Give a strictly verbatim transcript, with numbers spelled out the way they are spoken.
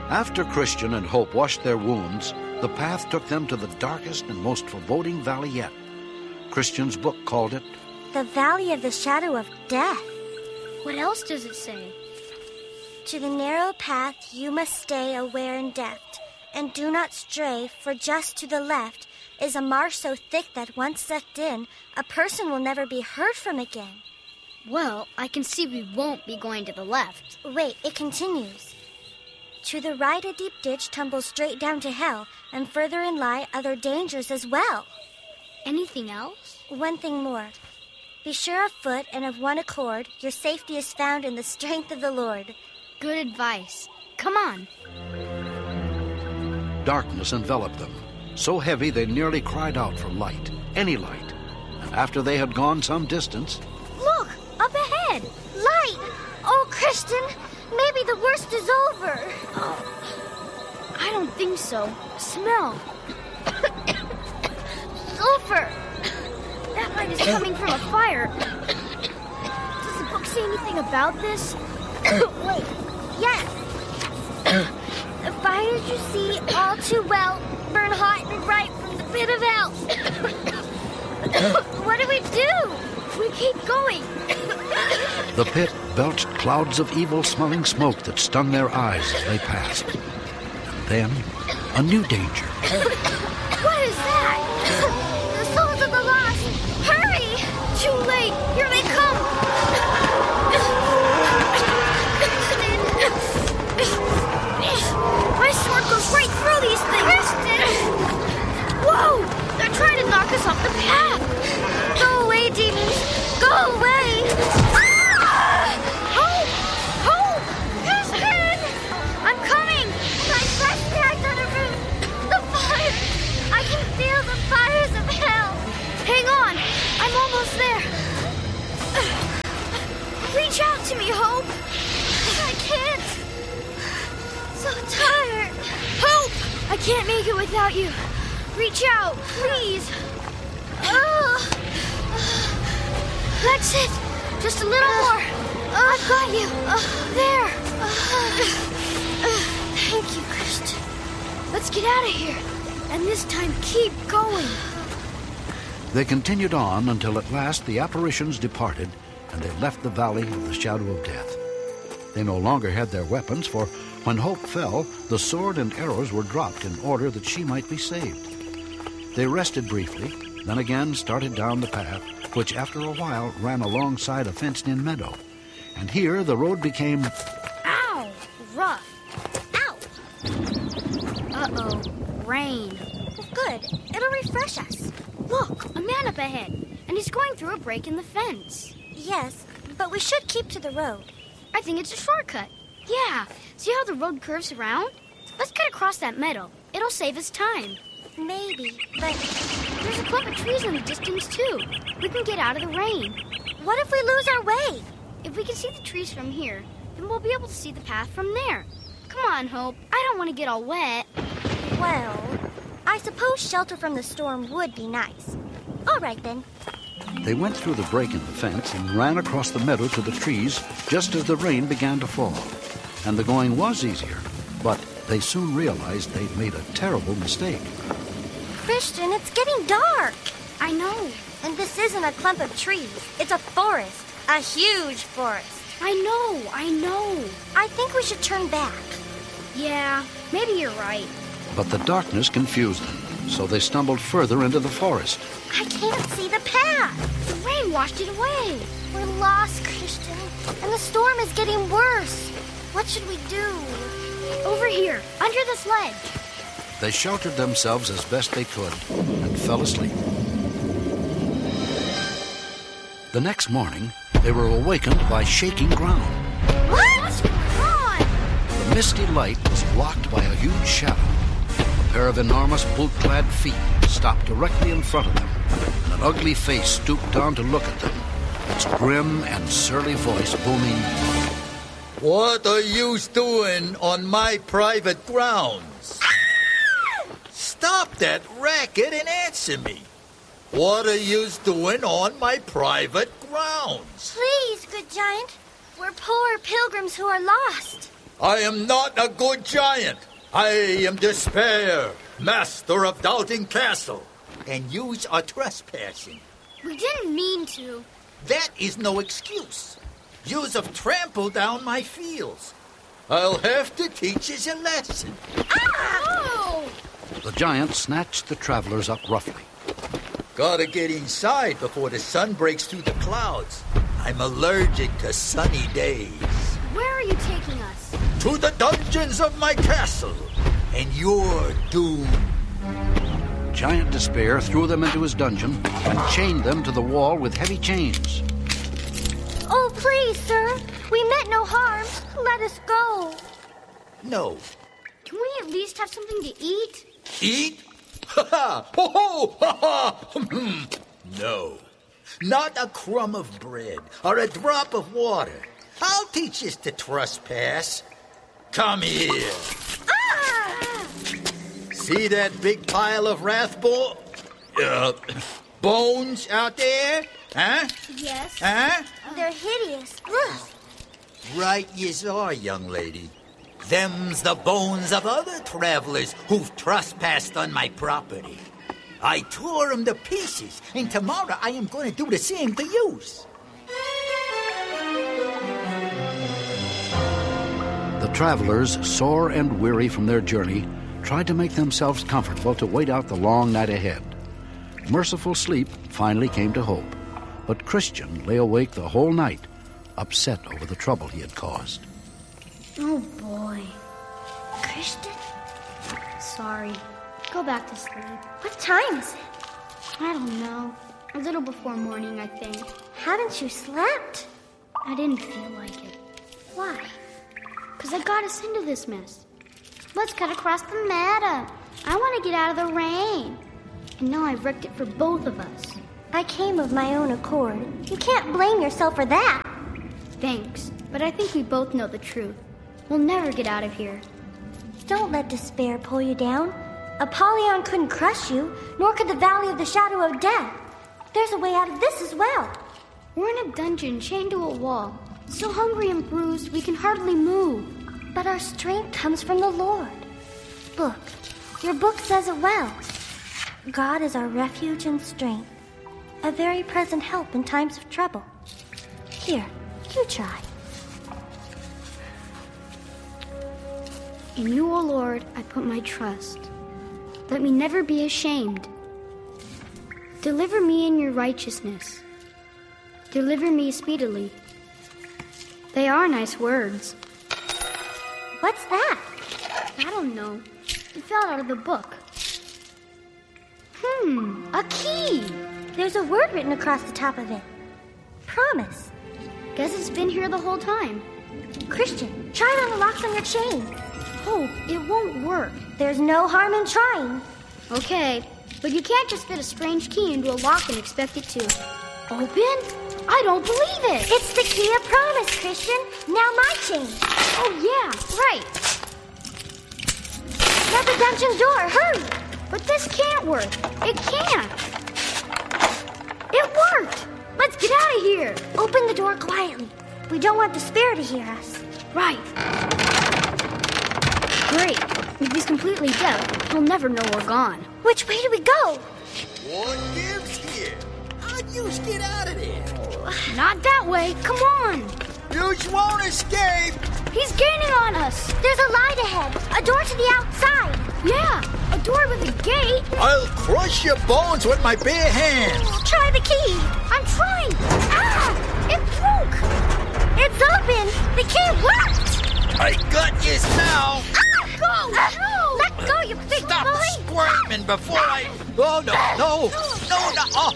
After Christian and Hope washed their wounds, the path took them to the darkest and most foreboding valley yet. Christian's book called it the Valley of the Shadow of Death. What else does it say? To the narrow path you must stay aware and deft, and do not stray, for just to the left is a marsh so thick that once sucked in, a person will never be heard from again. Well, I can see we won't be going to the left. Wait, it continues. To the right a deep ditch tumbles straight down to hell, and further in lie other dangers as well. Anything else? One thing more. Be sure of foot and of one accord, your safety is found in the strength of the Lord. Good advice. Come on. Darkness enveloped them, so heavy they nearly cried out for light, any light. And after they had gone some distance... Look, up ahead! Light! Oh, Christian, maybe the worst is over. Oh, I don't think so. Smell. Sulfur! That light is coming from a fire. Does the book say anything about this? Wait, yes. The fires you see all too well burn hot and bright from the pit of hell. What do we do? We keep going. The pit belched clouds of evil-smelling smoke that stung their eyes as they passed. And then, a new danger. What is that? The souls of the lost! Hurry! Too late! Here they come! My sword goes right through these things! Christian! Whoa! They're trying to knock us off the path! Go away, demons! Go away! Hope! Hope! Christian! I'm coming! My flesh tagged on a root! The fire! I can feel the fires of hell! Hang on! I'm almost there! Reach out to me, Hope! I can't! So tired! Hope! I can't make it without you! Reach out, please! Oh. That's it! Just a little more! I've got you! There! Thank you, Christian. Let's get out of here! And this time, keep going! They continued on until at last the apparitions departed and they left the Valley of the Shadow of Death. They no longer had their weapons, for when Hope fell, the sword and arrows were dropped in order that she might be saved. They rested briefly, then again started down the path, which after a while ran alongside a fenced-in meadow. And here the road became... Ow! Rough. Ow! Uh-oh. Rain. Good. It'll refresh us. Look, a man up ahead, and he's going through a break in the fence. Yes, but we should keep to the road. I think it's a shortcut. Yeah, see how the road curves around? Let's cut across that meadow. It'll save us time. Maybe, but there's a clump of trees in the distance, too. We can get out of the rain. What if we lose our way? If we can see the trees from here, then we'll be able to see the path from there. Come on, Hope. I don't want to get all wet. Well, I suppose shelter from the storm would be nice. All right, then. They went through the break in the fence and ran across the meadow to the trees just as the rain began to fall. And the going was easier, but they soon realized they'd made a terrible mistake. Christian, it's getting dark. I know. And this isn't a clump of trees. It's a forest. A huge forest. I know, I know. I think we should turn back. Yeah, maybe you're right. But the darkness confused them, so they stumbled further into the forest. I can't see the path. The rain washed it away. We're lost, Christian. And the storm is getting worse. What should we do? Over here, under the sledge. They sheltered themselves as best they could and fell asleep. The next morning, they were awakened by shaking ground. What? What's going on? The misty light was blocked by a huge shadow. A pair of enormous boot-clad feet stopped directly in front of them, and an ugly face stooped down to look at them, its grim and surly voice booming, "What are you doing on my private grounds? Stop that racket and answer me. What are you doing on my private grounds?" Please, good giant. We're poor pilgrims who are lost. I am not a good giant. I am Despair, master of Doubting Castle. And yous are trespassing. We didn't mean to. That is no excuse. Yous have trampled down my fields. I'll have to teach yous a lesson. Oh! The giant snatched the travelers up roughly. Gotta get inside before the sun breaks through the clouds. I'm allergic to sunny days. Where are you taking us? To the dungeons of my castle, and you're doomed. Giant Despair threw them into his dungeon and chained them to the wall with heavy chains. Oh, please, sir. We meant no harm. Let us go. No. Can we at least have something to eat? Eat? Ha ha! Ho ho! Ha ha! No. Not a crumb of bread or a drop of water. I'll teach you to trespass. Come here. Ah! See that big pile of wrathbone? Uh, bones out there? Huh? Yes. Huh? They're hideous. Ugh. Right yous are, young lady. Them's the bones of other travelers who've trespassed on my property. I tore them to pieces, and tomorrow I am going to do the same to yous. The travelers, sore and weary from their journey, tried to make themselves comfortable to wait out the long night ahead. Merciful sleep finally came to Hope, but Christian lay awake the whole night, upset over the trouble he had caused. Oh, boy. Christian, Sorry. Go back to sleep. what time is it? I don't know. A little before morning, I think. Haven't you slept? I didn't feel like it. Why? Because I got us into this mess. Let's cut across the meadow. I want to get out of the rain. And now I've wrecked it for both of us. I came of my own accord. You can't blame yourself for that. Thanks, but I think we both know the truth. We'll never get out of here. Don't let despair pull you down. Apollyon couldn't crush you, nor could the Valley of the Shadow of Death. There's a way out of this as well. We're in a dungeon chained to a wall. So hungry and bruised, we can hardly move. But our strength comes from the Lord. Look, your book says it well. God is our refuge and strength, a very present help in times of trouble. Here, you try. In you, O Lord, I put my trust. Let me never be ashamed. Deliver me in your righteousness. Deliver me speedily. They are nice words. What's that? I don't know. It fell out of the book. Hmm, a key. There's a word written across the top of it. Promise. Guess it's been here the whole time. Christian, try it on the locks on your chain. Hope, it won't work. There's no harm in trying. Okay, but you can't just fit a strange key into a lock and expect it to open? I don't believe it. It's the key of promise, Christian. Now my chain. Oh, yeah, right. Now the dungeon door, hurry. But this can't work. It can't. It worked. Let's get out of here. Open the door quietly. We don't want despair to hear us. Right. Great. If he's completely deaf, he'll never know we're gone. Which way do we go? What gives here? How'd yous get out of there? Not that way. Come on. Yous won't escape. He's gaining on us. There's a light ahead. A door to the outside. Yeah, a door with a gate. I'll crush your bones with my bare hands. Try the key. I'm trying. Ah! It broke. It's open. The key worked. I got yous now. Ah! Go. No. Let go, you big Stop boy. squirming before I... Oh, no, no, no, no. Oh,